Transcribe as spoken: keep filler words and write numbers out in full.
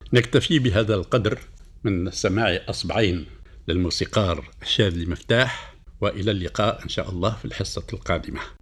نكتفي بهذا القدر من سماع أصبعين للموسيقار شاذلي مفتاح، وإلى اللقاء إن شاء الله في الحصة القادمة.